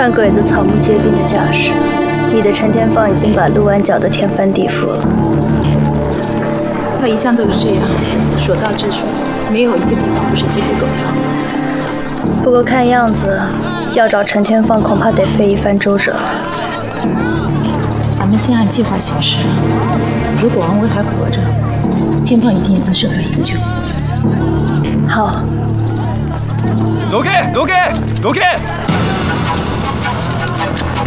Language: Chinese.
看鬼子草木皆兵的架势，你的陈天放已经把陆安搅得天翻地覆了。 他一向都是这样，所到之处，没有一个地方不是鸡飞狗跳。 不过看样子，要找陈天放恐怕得费一番周折了。 咱们先按计划行事。如果王威还活着，天放一定也在社团营救。 好。 どけどけどけ